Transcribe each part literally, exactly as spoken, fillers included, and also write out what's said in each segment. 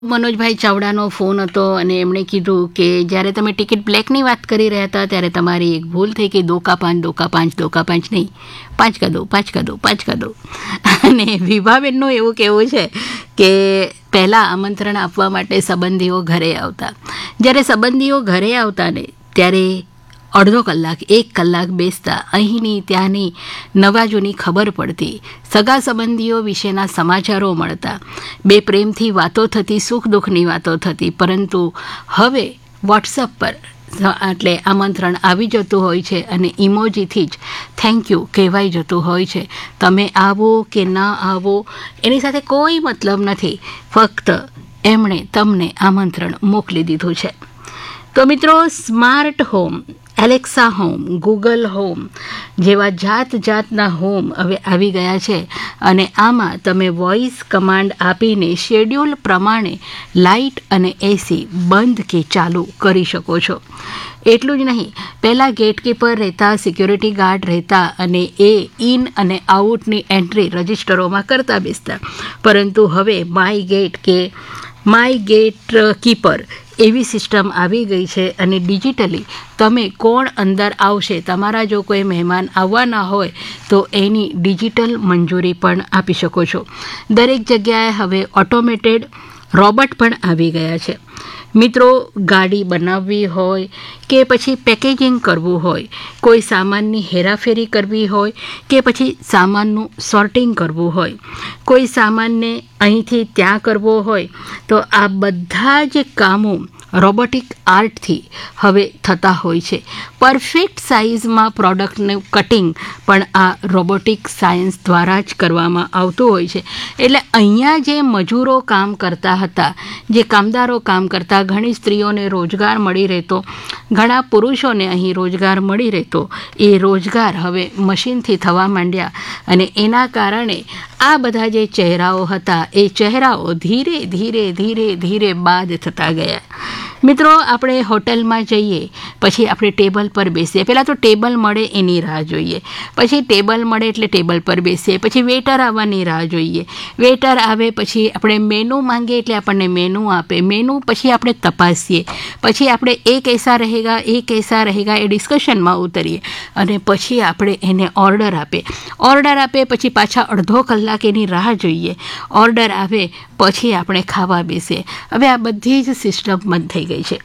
મનોજભાઈ ચાવડાનો phone હતો અને એમણે કીધું કે જ્યારે તમે ટિકિટ બ્લેકની વાત કરી રહ્યા હતા ત્યારે તમારી એક ભૂલ થઈ કે દોકા પાંચ દોકા પાંચ દોકા પાંચ નહીં પાંચ કા દો પાંચ કા દો પાંચ કા દો. અને વિભાબેનનું એવું કહેવું છે કે પહેલાં આમંત્રણ આપવા માટે સંબંધીઓ ઘરે આવતા, જ્યારે સંબંધીઓ ઘરે આવતા ને ત્યારે અડધો કલાક એક કલાક બેસતા અહીંની ત્યાંની નવાજોની ખબર પડતી, સગા સંબંધીઓ વિશેના સમાચારો મળતા, બે પ્રેમથી વાતો થતી, સુખ દુઃખની વાતો થતી. પરંતુ હવે વોટ્સઅપ પર એટલે આમંત્રણ આવી જતું હોય છે અને ઇમોજીથી જ થેન્ક યુ કહેવાઈ જતું હોય છે. તમે આવો કે ના આવો એની સાથે કોઈ મતલબ નથી, ફક્ત એમણે તમને આમંત્રણ મોકલી દીધું છે. તો મિત્રો, smart home, Alexa home, Google home જેવા જાત જાતના હોમ હવે આવી ગયા છે અને આમાં તમે વોઇસ કમાન્ડ આપીને શેડ્યુલ પ્રમાણે લાઇટ અને એસી બંધ કે ચાલુ કરી શકો છો. એટલું જ નહીં, પહેલાં ગેટકીપર રહેતા, સિક્યોરિટી ગાર્ડ રહેતા અને એ ઇન અને આઉટની એન્ટ્રી રજિસ્ટરોમાં કરતા બેસતા, પરંતુ હવે માય ગેટ કે માય ગેટ કીપર એવી સિસ્ટમ આવી ગઈ છે અને ડિજિટલી તમે કોણ અંદર આવશે, તમારા જો કોઈ મહેમાન આવવાના હોય તો એની ડિજિટલ મંજૂરી પણ આપી શકો છો. દરેક જગ્યાએ હવે ઓટોમેટેડ રોબોટ પણ આવી ગયા છે. મિત્રો, ગાડી બનાવવી હોય કે પછી પેકેજિંગ કરવું હોય, કોઈ સામાનની હેરાફેરી કરવી હોય કે પછી સામાનનું સોર્ટિંગ કરવું હોય, કોઈ સામાનને અહીંથી ત્યાં કરવો હોય, તો આ બધા જ કામો રોબોટિક આર્ટથી હવે થતા હોય છે. પરફેક્ટ સાઇઝમાં પ્રોડક્ટનું કટિંગ પણ આ રોબોટિક સાયન્સ દ્વારા જ કરવામાં આવતું હોય છે. એટલે અહીંયા જે મજૂરો કામ કરતા હતા, જે કામદારો કામ કરતા, ઘણી સ્ત્રીઓને રોજગાર મળી રહેતો, ઘણા પુરુષોને અહીં રોજગાર મળી રહેતો, એ રોજગાર હવે મશીનથી થવા માંડ્યા અને એના કારણે આ બધા જે ચહેરાઓ હતા એ ચહેરાઓ ધીરે ધીરે ધીરે ધીરે બાદ થતા ગયા. મિત્રો, આપણે હોટલમાં જઈએ પછી આપણે ટેબલ પર બેસીએ, પહેલાં તો ટેબલ મળે એની રાહ જોઈએ, પછી ટેબલ મળે એટલે ટેબલ પર બેસીએ, પછી વેટર આવવાની રાહ જોઈએ, વેટર આવે પછી આપણે મેનુ માંગીએ એટલે આપણને મેનુ આપે, મેનુ પછી આપણે તપાસીએ, પછી આપણે એ કૈસા રહેગા એ કૈસા રહેગા એ ડિસ્કશનમાં ઉતરીએ અને પછી આપણે એને ઓર્ડર આપે, ઓર્ડર આપે પછી પાછા અડધો કલાક એની રાહ જોઈએ, ઓર્ડર આવે પછી આપણે ખાવા બેસીએ. હવે આ બધી જ સિસ્ટમ બંધ થઈ ગઈ છે.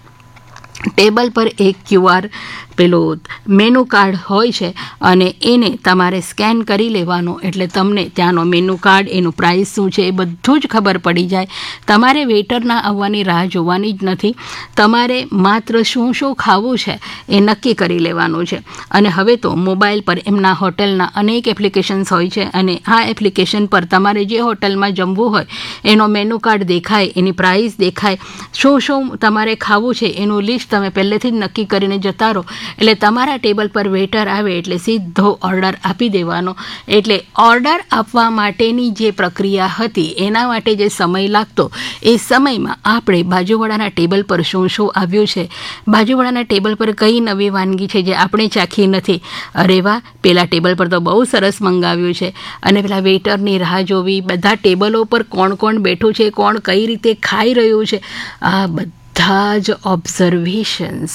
ટેબલ પર એક ક્યુઆર પેલું મેનુ કાર્ડ હોય છે અને એને તમારે સ્કેન કરી લેવાનો એટલે તમને ત્યાંનો મેનુ કાર્ડ, એનું પ્રાઇસ શું છે એ બધું જ ખબર પડી જાય. તમારે વેટરના આવવાની રાહ જોવાની જ નથી, તમારે માત્ર શું શું ખાવું છે એ નક્કી કરી લેવાનું છે. અને હવે તો મોબાઈલ પર એમના હોટલના અનેક એપ્લિકેશન્સ હોય છે અને આ એપ્લિકેશન પર તમારે જે હોટલમાં જમવું હોય એનો મેનુ કાર્ડ દેખાય, એની પ્રાઇસ દેખાય, શું શું તમારે ખાવું છે એનું લિસ્ટ તમે પહેલેથી જ નક્કી કરીને જતા રહો એટલે તમારા ટેબલ પર વેટર આવે એટલે સીધો ઓર્ડર આપી દેવાનો. એટલે ઓર્ડર આપવા માટેની જે પ્રક્રિયા હતી એના માટે જે સમય લાગતો એ સમયમાં આપણે બાજુવાળાના ટેબલ પર શું શું આવ્યું છે, બાજુવાળાના ટેબલ પર કઈ નવી વાનગી છે જે આપણે ચાખી નથી, અરે વાહ પેલા ટેબલ પર તો બહુ સરસ મંગાવ્યું છે, અને પેલા વેટરની રાહ જોવી, બધા ટેબલો પર કોણ કોણ બેઠું છે, કોણ કઈ રીતે ખાઈ રહ્યું છે, આ બધા જ ઓબ્ઝર્વેશન્સ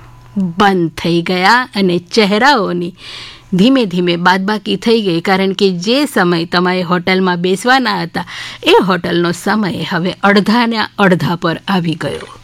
બંધ થઈ ગયા અને ચહેરાઓની ધીમે ધીમે બાદબાકી થઈ ગઈ. કારણ કે જે સમય તમારે હોટલમાં બેસવાના હતા એ હોટલનો સમય હવે અડધાના અડધા પર આવી ગયો.